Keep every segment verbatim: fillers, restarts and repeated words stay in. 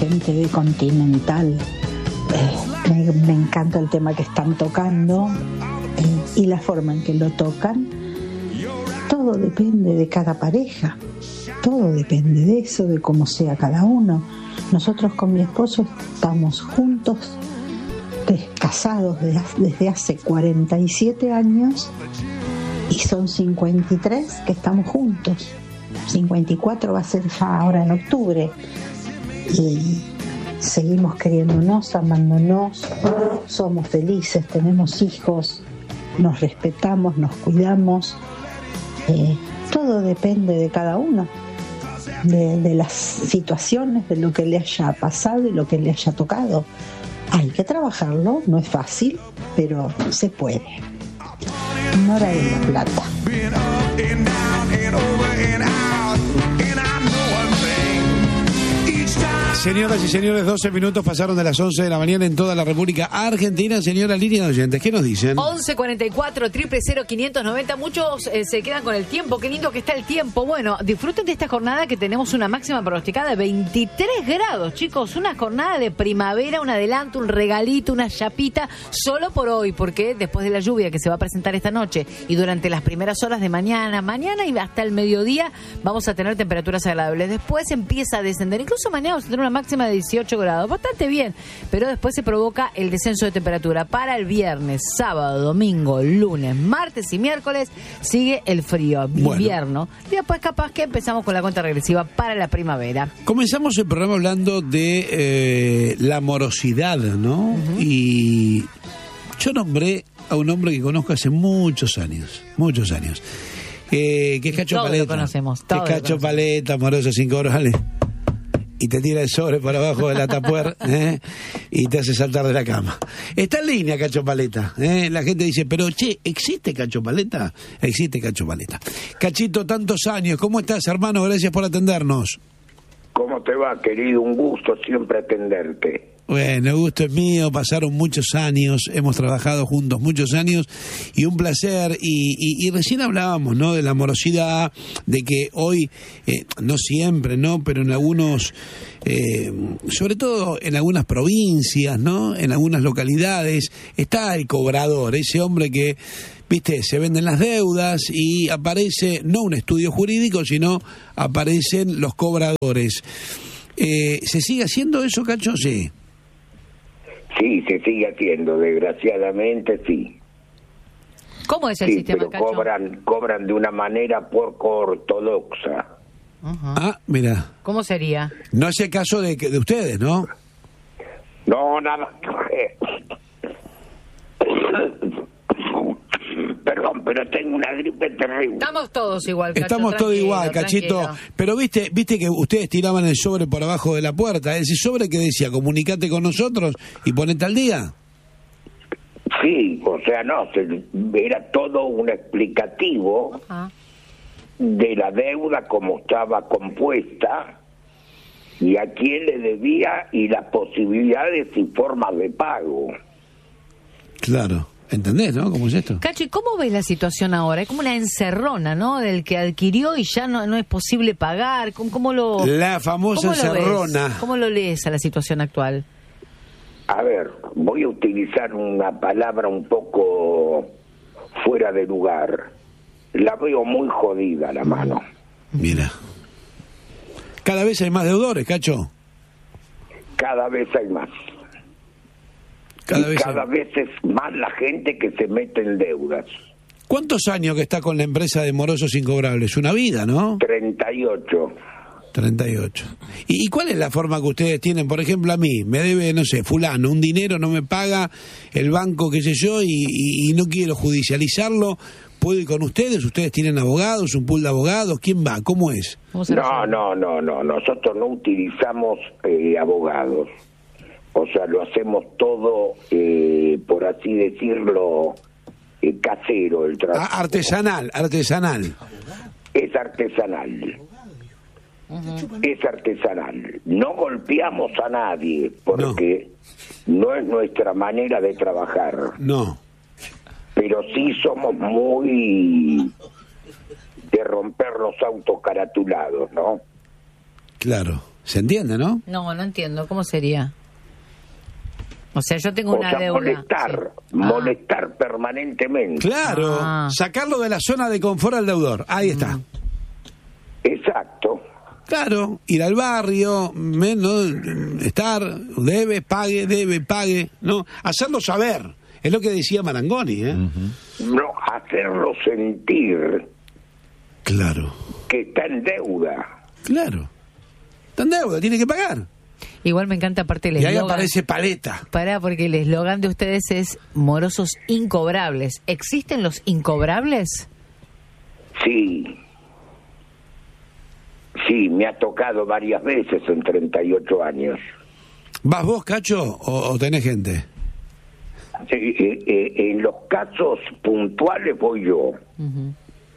gente de Continental. Eh, me, me encanta el tema que están tocando eh, y la forma en que lo tocan. Todo depende de cada pareja, todo depende de eso, de cómo sea cada uno. Nosotros con mi esposo estamos juntos, casados desde hace cuarenta y siete años y son cincuenta y tres que estamos juntos. cincuenta y cuatro va a ser ya ahora en octubre y seguimos queriéndonos, amándonos, somos felices, tenemos hijos, nos respetamos, nos cuidamos. Eh, todo depende de cada uno, de, de las situaciones, de lo que le haya pasado y lo que le haya tocado. Hay que trabajarlo, no es fácil, pero se puede. Nora de la Plata. Señoras y señores, doce minutos pasaron de las once de la mañana en toda la República Argentina. Señora línea de oyentes, ¿qué nos dicen? once cuarenta y cuatro, cero cero cero, quinientos noventa. Muchos eh, se quedan con el tiempo. Qué lindo que está el tiempo. Bueno, disfruten de esta jornada que tenemos una máxima pronosticada de veintitrés grados, chicos. Una jornada de primavera, un adelanto, un regalito, una chapita, solo por hoy, porque después de la lluvia que se va a presentar esta noche y durante las primeras horas de mañana, mañana y hasta el mediodía, vamos a tener temperaturas agradables. Después empieza a descender. Incluso mañana vamos a tener una máxima de dieciocho grados, bastante bien, pero después se provoca el descenso de temperatura. Para el viernes, sábado, domingo, lunes, martes y miércoles sigue el frío, bueno. invierno, y después capaz que empezamos con la cuenta regresiva para la primavera. Comenzamos el programa hablando de eh, la morosidad, ¿no? Uh-huh. Y yo nombré a un hombre que conozco hace muchos años, muchos años, eh, que es Cacho todos Paleta. Lo conocemos, que es Cacho Paleta, moroso cinco horas, vale. Y te tira el sobre por abajo de la tapuer, ¿eh? Y te hace saltar de la cama. Está en línea Cacho Paleta, ¿eh? La gente dice, pero che, ¿existe Cacho Paleta? Existe Cacho Paleta. Cachito, tantos años, ¿cómo estás, hermano? Gracias por atendernos. ¿Cómo te va, querido? Un gusto siempre atenderte. Bueno, el gusto es mío, pasaron muchos años, hemos trabajado juntos muchos años y un placer, y, y, y recién hablábamos, ¿no?, de la morosidad, de que hoy, eh, no siempre, ¿no?, pero en algunos, eh, sobre todo en algunas provincias, ¿no?, en algunas localidades, está el cobrador, ese hombre que, viste, se venden las deudas y aparece, no un estudio jurídico, sino aparecen los cobradores. Eh, ¿Se sigue haciendo eso, Cacho? Sí. Sí, se sigue haciendo, desgraciadamente sí. ¿Cómo es el sí, sistema, pero Cacho? cobran, cobran de una manera poco ortodoxa. Uh-huh. Ah, mira. ¿Cómo sería? No es el caso de, de ustedes, ¿no? No, nada. Perdón, pero tengo una gripe terrible. Estamos todos igual, Cacho. Estamos todos igual, tranquilo. Cachito. Pero viste viste que ustedes tiraban el sobre por abajo de la puerta. Ese sobre que decía, comunicate con nosotros y ponete al día. Sí, o sea, no, era todo un explicativo Ajá. de la deuda, cómo estaba compuesta y a quién le debía y las posibilidades y formas de pago. Claro. ¿Entendés, no? ¿Cómo es esto? Cacho, ¿y cómo ves la situación ahora? Es como una encerrona, ¿no? Del que adquirió y ya no, no es posible pagar. ¿Cómo, cómo lo La famosa cómo lo encerrona. ves? ¿Cómo lo lees a la situación actual? A ver, voy a utilizar una palabra un poco fuera de lugar. La veo muy jodida la mano. Mira. Cada vez hay más deudores, Cacho. Cada vez hay más. Cada, y vez, cada hay... vez es más la gente que se mete en deudas. ¿Cuántos años que está con la empresa de Morosos Incobrables? Una vida, ¿no? treinta y ocho. treinta y ocho. ¿Y, ¿Y cuál es la forma que ustedes tienen? Por ejemplo, a mí, me debe, no sé, fulano, un dinero, no me paga el banco, qué sé yo, y, y, y no quiero judicializarlo. ¿Puedo ir con ustedes? ¿Ustedes tienen abogados, un pool de abogados? ¿Quién va? ¿Cómo es? No, no, no, no. Nosotros no utilizamos eh, abogados. O sea, lo hacemos todo, eh, por así decirlo, eh, casero, el trabajo. Ah, artesanal, artesanal. Es artesanal. Uh-huh. Es artesanal. No golpeamos a nadie porque no. no es nuestra manera de trabajar. No. Pero sí somos muy de romper los autos caratulados, ¿no? Claro. ¿Se entiende, no? No, no entiendo. ¿Cómo sería? O sea, yo tengo O una sea, deuda. molestar, Sí. molestar ah. permanentemente. Claro, Ah. sacarlo de la zona de confort al deudor. Ahí está. Mm. Exacto. Claro, ir al barrio, me- ¿no? estar, debe, pague, debe, pague, ¿no? Hacerlo saber. Es lo que decía Marangoni, ¿eh? Uh-huh. No hacerlo sentir Claro, que está en deuda. claro. Está en deuda, tiene que pagar. Igual me encanta aparte el Y ahí eslogan. aparece Paleta. Pará, porque el eslogan de ustedes es morosos incobrables. ¿Existen los incobrables? Sí. Sí, me ha tocado varias veces en treinta y ocho años. ¿Vas vos, Cacho, o, o tenés gente? Sí, eh, eh, en los casos puntuales voy yo. Uh-huh.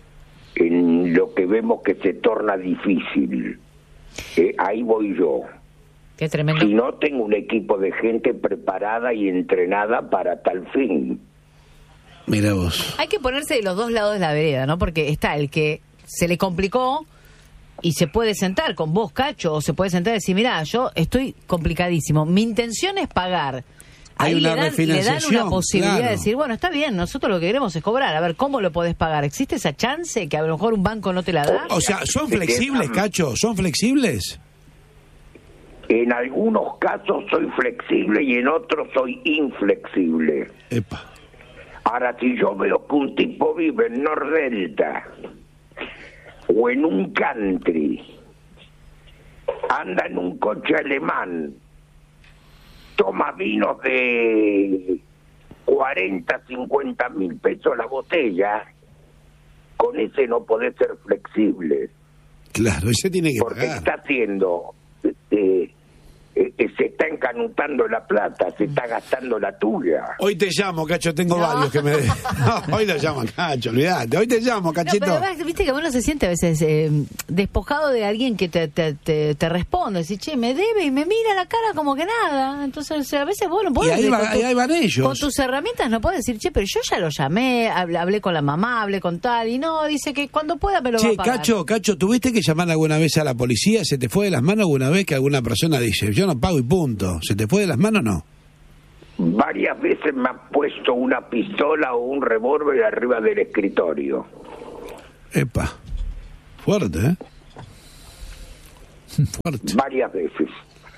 En lo que vemos que se torna difícil, eh, ahí voy yo. Qué tremendo. Si no, tengo un equipo de gente preparada y entrenada para tal fin. Mira vos. Hay que ponerse de los dos lados de la vereda, ¿no? Porque está el que se le complicó y se puede sentar con vos, Cacho, o se puede sentar y decir, mirá, yo estoy complicadísimo. Mi intención es pagar. Hay Ahí una le dan, le dan refinanciación, una posibilidad claro. de decir, bueno, está bien, nosotros lo que queremos es cobrar. A ver, ¿cómo lo podés pagar? ¿Existe esa chance que a lo mejor un banco no te la da? O sea, ¿son flexibles, Cacho? ¿Son flexibles? En algunos casos soy flexible y en otros soy inflexible. Epa. Ahora, si yo veo que un tipo vive en Nordelta o en un country, anda en un coche alemán, toma vinos de cuarenta, cincuenta mil pesos la botella, con ese no podés ser flexible, Claro, ese tiene que porque pagar. está haciendo, este, eh, eh, se está encanutando la plata, se está gastando la tuya. Hoy te llamo, Cacho, tengo No. varios que me... No, hoy lo llamo, Cacho, olvídate. Hoy te llamo, No, Cachito. pero además, viste que uno se siente a veces eh, despojado de alguien que te, te, te, te responde, decir, che, me debe y me mira la cara como que nada. Entonces, a veces vos no podés... Y ahí, con va- tu- ahí van ellos. Con tus herramientas no puedes decir, che, pero yo ya lo llamé, hablé, hablé con la mamá, hablé con tal, y no, dice que cuando pueda me lo va Che, a pagar. Cacho, Cacho, ¿tuviste que llamar alguna vez a la policía? ¿Se te fue de las manos alguna vez que alguna persona dice, yo no pago y punto? ¿Se te fue de las manos o no? Varias veces me han puesto una pistola o un revólver arriba del escritorio. Epa. Fuerte, ¿eh? Fuerte. Varias veces.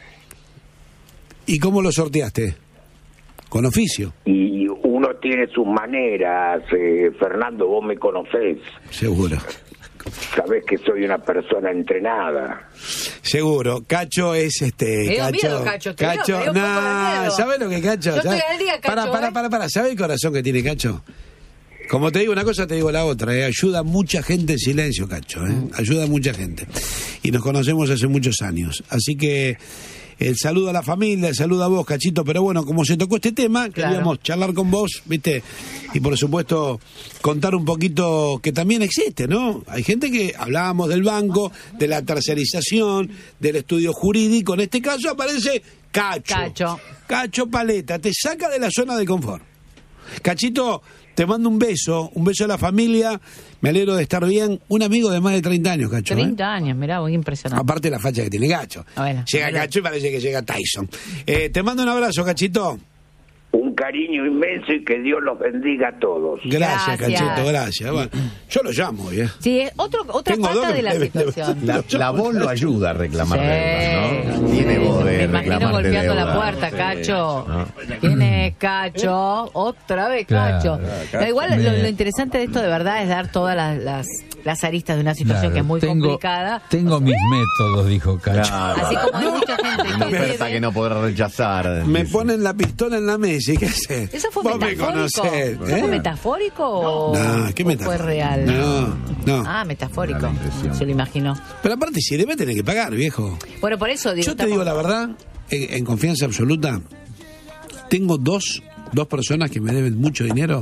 ¿Y cómo lo sorteaste? ¿Con oficio? Y uno tiene sus maneras. eh, Fernando, vos me conocés. Seguro. Sabés que soy una persona entrenada. Seguro. Cacho es este. Me dio Cacho. miedo, Cacho, te digo, me dio un poco de nah, miedo. ¿sabes lo que Cacho? Yo estoy ¿Sabes? al día, Cacho, Para, para, ¿eh? para, para. ¿Sabes el corazón que tiene Cacho? Como te digo una cosa, te digo la otra. ¿eh? Ayuda a mucha gente en silencio, Cacho. ¿eh? Mm. Ayuda a mucha gente. Y nos conocemos hace muchos años. Así que el saludo a la familia, el saludo a vos, Cachito. Pero bueno, como se tocó este tema, Claro. queríamos charlar con vos, ¿viste? Y por supuesto, contar un poquito que también existe, ¿no? Hay gente que hablábamos del banco, de la tercerización, del estudio jurídico. En este caso aparece Cacho. Cacho. Cacho Paleta. Te saca de la zona de confort. Cachito, te mando un beso, un beso a la familia, me alegro de estar bien. Un amigo de más de treinta años, Cacho. ¿eh? treinta años, mirá, muy impresionante. Aparte de la facha que tiene Cacho. Bueno, llega bueno. Cacho y parece que llega Tyson. Eh, te mando un abrazo, Cachito. Un cariño inmenso y que Dios los bendiga a todos. Gracias, Gracias. Cachito, gracias. Bueno, yo lo llamo hoy, ¿eh? Sí, es otro, otra Tengo dos pata que de la me deben de- situación. La, la voz lo ayuda a reclamar Sí. deudas, ¿no? Tiene voz de Me imagino reclamarte golpeando la deuda. puerta, Sí. Cacho. ¿No? ¿Quién es Cacho? Otra vez Cacho. Claro, No, igual Me- lo, lo interesante de esto de verdad es dar todas las, las, las aristas de una situación Claro, que es muy tengo, complicada. Tengo mis métodos, dijo Cacho. Claro. Así como hay mucha gente Una que oferta debe- que no podrá rechazar. Me Sí. ponen la pistola en la mesa y ¿qué haces? ¿Eso fue Vos me metafórico? conocés, ¿Eso ¿eh? fue metafórico o, No, ¿qué o metafórico? fue real? No, no. Ah, metafórico. Da la impresión. Se lo imaginó. Pero aparte, si debe tener que pagar, viejo. Bueno, por eso digo. Yo te estamos- digo la verdad, en, en confianza absoluta, tengo dos, dos personas que me deben mucho dinero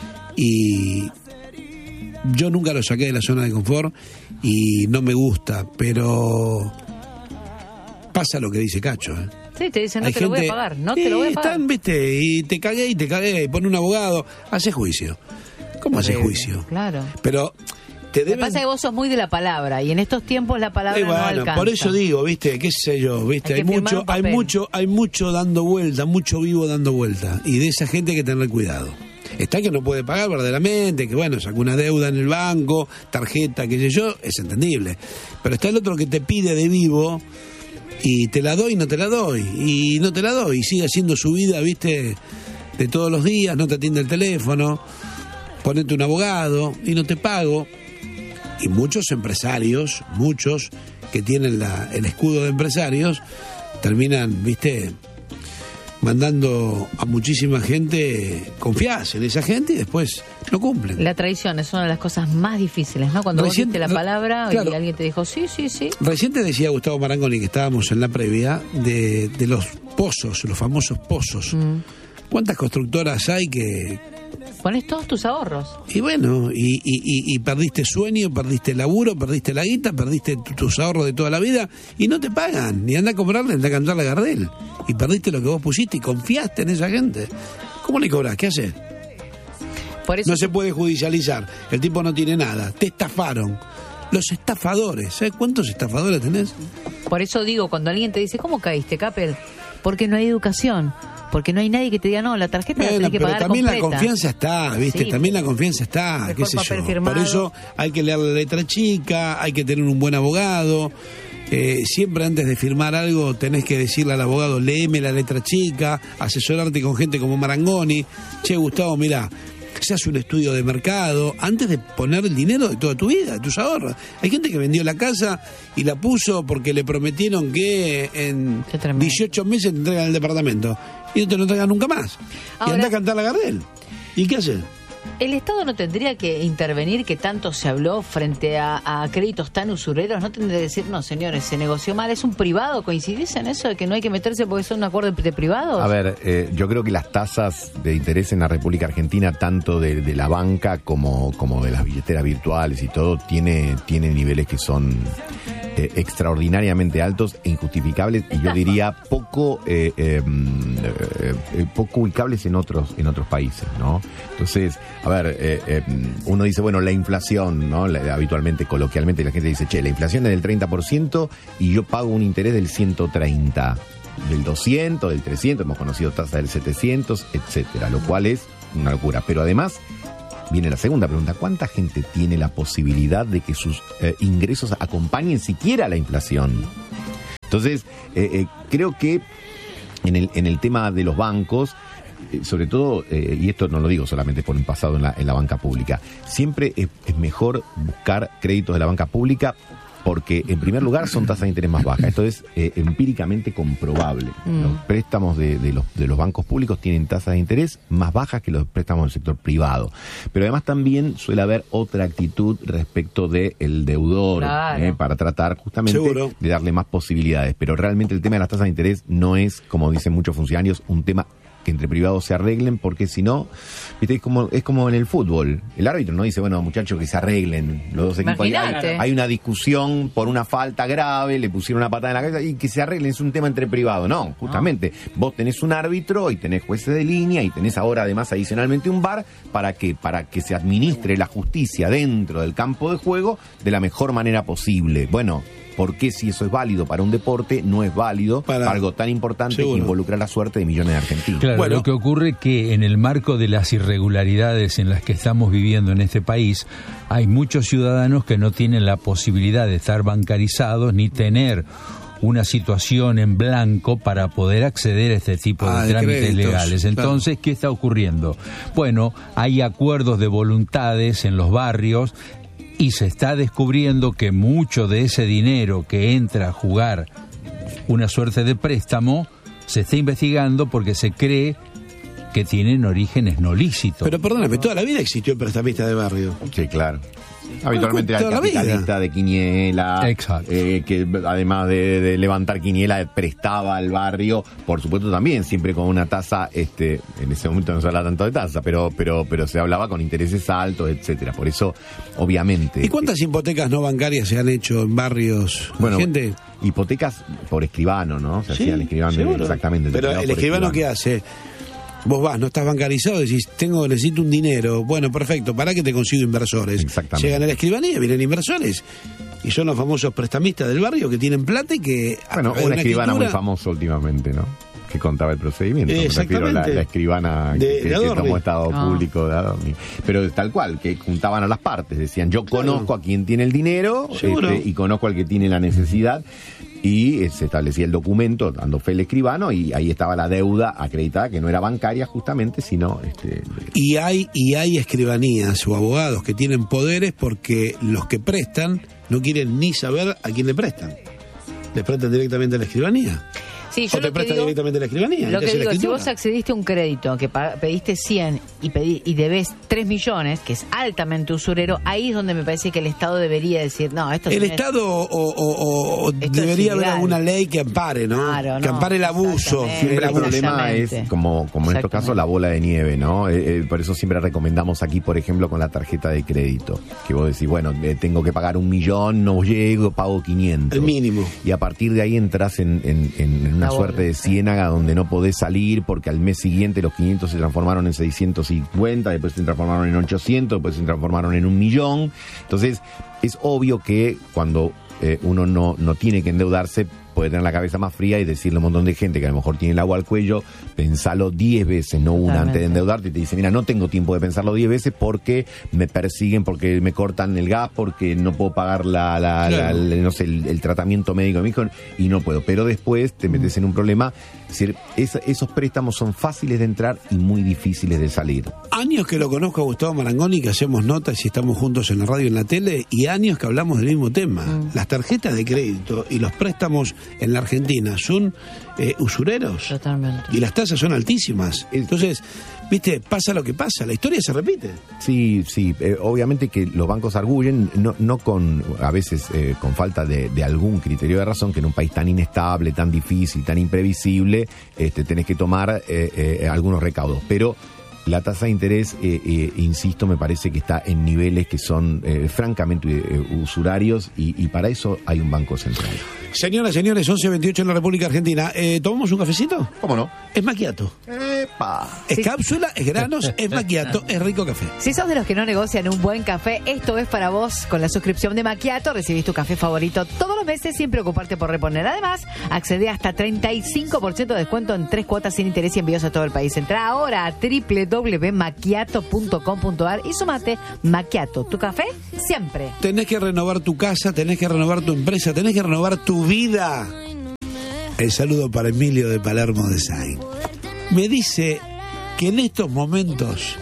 y yo nunca los saqué de la zona de confort y no me gusta, pero pasa lo que dice Cacho, ¿eh? Sí, te dicen, no Hay te lo voy a gente- pagar. No te y lo voy a pagar. Están, viste, y te cagué y te cagué, y pone un abogado, hace juicio. ¿Cómo hace Horrible, juicio? Claro. Pero te Lo que deben... pasa es que vos sos muy de la palabra y en estos tiempos la palabra Eh, bueno, no alcanza. por eso digo, viste, qué sé yo, viste, Hay hay, que firmar mucho, un hay papel. mucho, hay mucho dando vuelta, mucho vivo dando vuelta, y de esa gente hay que tener cuidado. Está que no puede pagar verdaderamente, que bueno, sacó una deuda en el banco, tarjeta, qué sé yo, es entendible. Pero está el otro que te pide de vivo y te la doy y no te la doy, y no te la doy, y sigue haciendo su vida, viste, de todos los días, no te atiende el teléfono, ponete un abogado y no te pago. Y muchos empresarios, muchos que tienen la, el escudo de empresarios, terminan, viste, mandando a muchísima gente, confías en esa gente y después no cumplen. La traición es una de las cosas más difíciles, ¿no? Cuando Recién- vos diste la palabra claro. y alguien te dijo, sí, sí, sí. Recién te decía Gustavo Marangoni, que estábamos en la previa, de, de los pozos, los famosos pozos. Mm. ¿Cuántas constructoras hay que, Pones todos tus ahorros. y bueno, y, y, y, y perdiste sueño, perdiste laburo, perdiste la guita, perdiste tu- tus ahorros de toda la vida y no te pagan, ni anda a cobrarle, anda a cantar la Gardel. Y perdiste lo que vos pusiste y confiaste en esa gente. ¿Cómo le cobrás? ¿Qué haces? Por eso No se puede judicializar, el tipo no tiene nada, te estafaron. Los estafadores, ¿sabes cuántos estafadores tenés? Por eso digo, cuando alguien te dice, ¿cómo caíste, Capel? Porque no hay educación. Porque no hay nadie que te diga, no, la tarjeta la Bueno, tenés que pero pagar también completa. la confianza está, ¿viste? Sí, También la confianza está, mejor qué sé papel yo. firmado. Por eso hay que leer la letra chica, hay que tener un buen abogado. Eh, siempre antes de firmar algo tenés que decirle al abogado, léeme la letra chica, asesorarte con gente como Marangoni. Che, Gustavo, mirá, se hace un estudio de mercado antes de poner el dinero de toda tu vida, de tus ahorros. Hay gente que vendió la casa y la puso porque le prometieron que en Qué tremendo. dieciocho meses te entregan el departamento y no te lo entregan nunca más. Ahora- y anda a cantar la Gardel. ¿Y qué haces? ¿El Estado no tendría que intervenir, que tanto se habló frente a, a créditos tan usureros? ¿No tendría que decir, no, señores, se negoció mal? ¿Es un privado? ¿Coincidís en eso de que no hay que meterse porque son un acuerdo de, de privados? A ver, eh, yo creo que las tasas de interés en la República Argentina, tanto de, de la banca como, como de las billeteras virtuales y todo, tiene, tiene niveles que son eh, extraordinariamente altos e injustificables, y yo diría poco eh, eh, eh, eh, poco ubicables en otros en otros países, ¿no? Entonces, a ver, eh, eh, uno dice, bueno, la inflación, ¿no? La- habitualmente, coloquialmente, la gente dice, che, la inflación es del treinta por ciento y yo pago un interés del ciento treinta, del doscientos, del trescientos, hemos conocido tasas del setecientos, etcétera, lo cual es una locura. Pero además, viene la segunda pregunta, ¿cuánta gente tiene la posibilidad de que sus eh, ingresos acompañen siquiera la inflación? Entonces, eh, eh, creo que en el, en el tema de los bancos, eh, sobre todo, eh, y esto no lo digo solamente por un pasado en la, en la banca pública, siempre es, es mejor buscar créditos de la banca pública porque, en primer lugar, son tasas de interés más bajas. Esto es eh, empíricamente comprobable. Mm. Los préstamos de, de, los, de los bancos públicos tienen tasas de interés más bajas que los préstamos del sector privado. Pero además también suele haber otra actitud respecto del deudor, Claro. eh, para tratar justamente Seguro. de darle más posibilidades. Pero realmente el tema de las tasas de interés no es, como dicen muchos funcionarios, un tema que entre privados se arreglen, porque si no, viste, es como, es como en el fútbol. El árbitro no dice, bueno, muchachos, que se arreglen los dos equipos. Hay, Imagínate. hay una discusión por una falta grave, le pusieron una patada en la cabeza y que se arreglen, es un tema entre privados. No, justamente, vos tenés un árbitro y tenés jueces de línea y tenés ahora además adicionalmente un V A R para que, para que se administre la justicia dentro del campo de juego de la mejor manera posible. Bueno, ¿por qué si eso es válido para un deporte, no es válido para, Para- algo tan importante que Seguro. involucra la suerte de millones de argentinos? Claro, Bueno. lo que ocurre es que en el marco de las irregularidades en las que estamos viviendo en este país, hay muchos ciudadanos que no tienen la posibilidad de estar bancarizados ni tener una situación en blanco para poder acceder a este tipo de Ah, de trámites créditos, legales. claro. Entonces, ¿qué está ocurriendo? Bueno, hay acuerdos de voluntades en los barrios y se está descubriendo que mucho de ese dinero que entra a jugar una suerte de préstamo se está investigando porque se cree que tienen orígenes no lícitos. Pero perdóname, toda la vida existió el prestamista de barrio. Sí, claro. Habitualmente Toda el la vida. capitalista de quiniela, Exacto. eh, que además de, de levantar quiniela prestaba al barrio, por supuesto también, siempre con una tasa, este, en ese momento no se habla tanto de tasa, pero, pero, pero se hablaba con intereses altos, etcétera. Por eso, obviamente. ¿Y cuántas hipotecas no bancarias se han hecho en barrios? Bueno, gente? hipotecas por escribano, ¿no? Se Sí, hacían escribano, seguro. exactamente. Pero determinado el por escribano, escribano. ¿qué hace? Vos vas, no estás bancarizado, decís, tengo, necesito un dinero. Bueno, perfecto, ¿para qué te consigo inversores? Exactamente. Llegan a la escribanía, vienen inversores. Y son los famosos prestamistas del barrio que tienen plata y que... Bueno, una, una escribana escritura... muy famosa últimamente, ¿no? Que contaba el procedimiento. Eh, Me refiero a la, la escribana de, que, de que tomó estado Ah. público de Adorni. Pero tal cual, que juntaban a las partes. Decían, yo Claro. conozco a quien tiene el dinero Seguro. este, y conozco al que tiene la necesidad. Y eh, se establecía el documento dando fe al escribano y ahí estaba la deuda acreditada, que no era bancaria justamente, sino... Este, Y hay, y hay escribanías o abogados que tienen poderes porque los que prestan no quieren ni saber a quién le prestan. Le prestan directamente a la escribanía. Sí, yo O te lo que prestan digo, directamente a la escribanía. lo ¿qué que hace la digo, si escritura? vos accediste a un crédito que pa- pediste cien y, pedí, y debes tres millones, que es altamente usurero, ahí es donde me parece que el Estado debería decir, no, esto El tenés- Estado o, o- o Esto es debería haber ilegal. alguna ley que ampare, ¿no? Claro, que no, ampare el abuso. exactamente. Siempre el el abuso. problema es, Exactamente. como, como en estos Exactamente. casos, la bola de nieve, ¿no? Eh, eh, por eso siempre recomendamos aquí, por ejemplo, con la tarjeta de crédito, que vos decís, bueno, eh, tengo que pagar un millón, no llego, pago quinientos. El mínimo. Y a partir de ahí entras en, en- en- en una La suerte bola, de sí. ciénaga donde no podés salir porque al mes siguiente los quinientos se transformaron en seiscientos cincuenta, después se transformaron en ochocientos, después se transformaron en un millón. Entonces, es obvio que cuando eh, uno no, no tiene que endeudarse, puede tener la cabeza más fría y decirle a un montón de gente que a lo mejor tiene el agua al cuello, pensalo diez veces, no una Totalmente. antes de endeudarte, y te dice, mira, no tengo tiempo de pensarlo diez veces porque me persiguen, porque me cortan el gas, porque no puedo pagar la, la- Claro. la- la- no sé, el, el tratamiento médico de mi hijo y no puedo. Pero después te metes en un problema. Es decir, es- esos préstamos son fáciles de entrar y muy difíciles de salir. Años que lo conozco a Gustavo Marangoni, que hacemos notas y estamos juntos en la radio y en la tele, y años que hablamos del mismo tema. Las tarjetas de crédito y los préstamos en la Argentina son eh, usureros. Totalmente. Y las tasas son altísimas. Entonces, viste, pasa lo que pasa, la historia se repite. Sí, sí, eh, obviamente que los bancos arguyen, no, no con, a veces eh, con falta de, de algún criterio de razón, que en un país tan inestable, tan difícil, tan imprevisible, este, tenés que tomar eh, eh, algunos recaudos. Pero la tasa de interés, eh, eh, insisto, me parece que está en niveles que son eh, francamente eh, usurarios y, y para eso hay un banco central. Señoras, señores, once veintiocho en la República Argentina. Eh, ¿Tomamos un cafecito? ¿Cómo no? Es macchiato. ¡Epa! Es Sí. cápsula, es granos, es macchiato, es rico café. Si sos de los que no negocian un buen café, esto es para vos. Con la suscripción de Macchiato recibís tu café favorito todos los meses sin preocuparte por reponer. Además, accede hasta treinta y cinco por ciento de descuento en tres cuotas sin interés y envíos a todo el país. Entra ahora a doble u doble u doble u punto macchiato punto com punto a r y sumate. Macchiato, tu café siempre. Tenés que renovar tu casa, tenés que renovar tu empresa, tenés que renovar tu vida. El saludo para Emilio de Palermo Design. Me dice que en estos momentos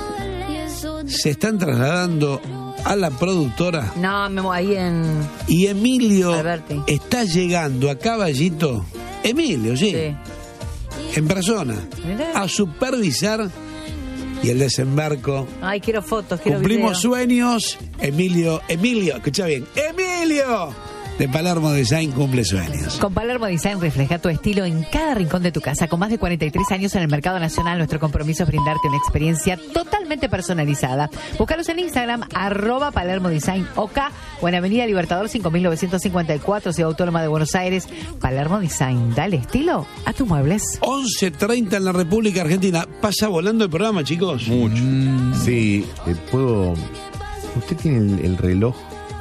se están trasladando a la productora No, me ahí en... y Emilio Alberti. está llegando a Caballito. Emilio, sí, Sí. en persona, Mirá. a supervisar y el desembarco. Ay, quiero fotos, quiero Cumplimos video. sueños. Emilio, Emilio, escucha bien, Emilio de Palermo Design cumple sueños. Con Palermo Design refleja tu estilo en cada rincón de tu casa. Con más de cuarenta y tres años en el mercado nacional, nuestro compromiso es brindarte una experiencia totalmente personalizada. Búscalos en Instagram, arroba Palermo Design OK, o en Avenida Libertador cinco mil novecientos cincuenta y cuatro, Ciudad Autónoma de Buenos Aires. Palermo Design, dale estilo a tus muebles. once treinta en la República Argentina. Pasa volando el programa, chicos. Mucho. Sí, eh, puedo... ¿Usted tiene el, el reloj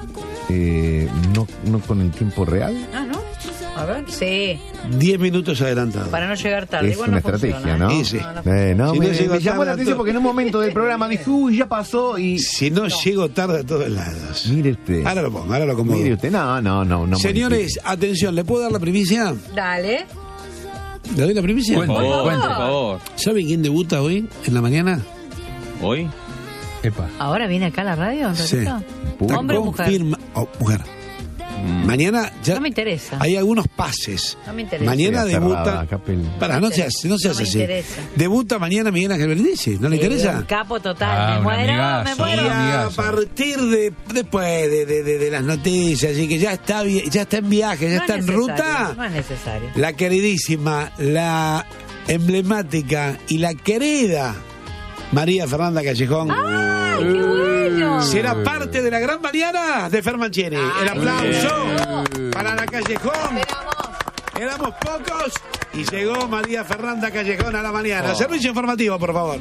eh, no, no con el tiempo real? Ah, ¿no? A ver. Sí, Diez minutos adelantado. para no llegar tarde. Es Igual una no estrategia, funciona, ¿no? ¿eh? Sí, sí. No, no Eh, no, Si me, no llego me llamó tarde la a atención todo- porque en un momento del programa dije, uy, ya pasó y... Si no, llego tarde a todos lados. Mire usted. Ahora lo pongo, ahora lo acomodo. Mire usted, no, no, no. no Señores, atención, ¿le puedo dar la primicia? Dale. ¿Le doy la primicia? Cuente, Por favor, cuente. por favor. ¿Sabe quién debuta hoy, en la mañana? ¿Hoy? Epa. ¿Ahora viene acá a la radio? ¿Un Sí. ratito? Está ¿Hombre o mujer? Confirma- oh, mujer. Mañana ya No me interesa. hay algunos pases. No me interesa. Mañana Sí, cerrada, debuta. Capel. Para, no seas, no seas No me así. interesa. Debuta mañana Miguel Ángel Berenice. ¿No le Sí, interesa? un capo total. Ah, me un muero, amigazo. me Y muero. Un a amigazo. partir de después de, de- de- de las noticias, así que ya está vi- ya está en viaje, ya No está es en necesario, ruta. No es necesario. La queridísima, la emblemática y la querida María Fernanda Callejón ¡Ay, qué bueno! será parte de la gran mañana de Fer Manchini. El aplauso para la Callejón. Esperamos. Éramos pocos y llegó María Fernanda Callejón a la mañana. Oh. Servicio informativo, por favor.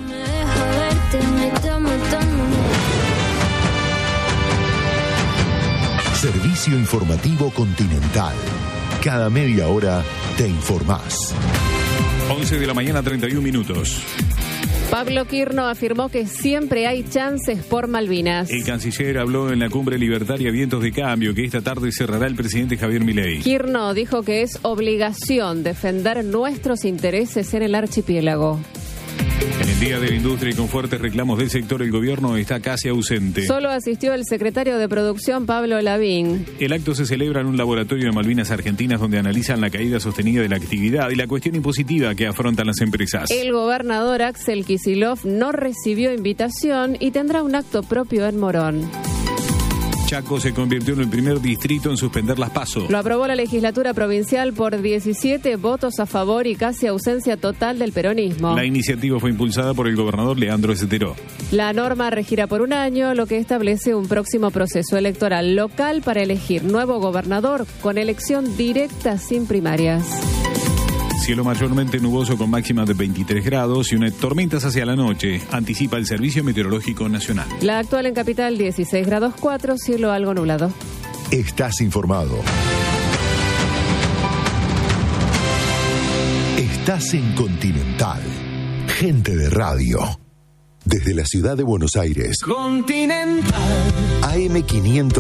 Servicio informativo Continental. Cada media hora te informás. once de la mañana, treinta y un minutos. Pablo Quirno afirmó que siempre hay chances por Malvinas. El canciller habló en la cumbre libertaria Vientos de Cambio, que esta tarde cerrará el presidente Javier Milei. Quirno dijo que es obligación defender nuestros intereses en el archipiélago. En el Día de la Industria y con fuertes reclamos del sector, el gobierno está casi ausente. Solo asistió el secretario de Producción, Pablo Lavín. El acto se celebra en un laboratorio de Malvinas Argentinas donde analizan la caída sostenida de la actividad y la cuestión impositiva que afrontan las empresas. El gobernador Axel Kicillof no recibió invitación y tendrá un acto propio en Morón. Chaco se convirtió en el primer distrito en suspender las PASO. Lo aprobó la legislatura provincial por diecisiete votos a favor y casi ausencia total del peronismo. La iniciativa fue impulsada por el gobernador Leandro Ezetero. La norma regirá por un año, lo que establece un próximo proceso electoral local para elegir nuevo gobernador con elección directa sin primarias. Cielo mayormente nuboso con máxima de veintitrés grados y unas tormentas hacia la noche, anticipa el Servicio Meteorológico Nacional. La actual en capital dieciséis grados cuatro, cielo algo nublado. Estás informado. Estás en Continental. Gente de radio. Desde la ciudad de Buenos Aires. Continental. A M quinientos.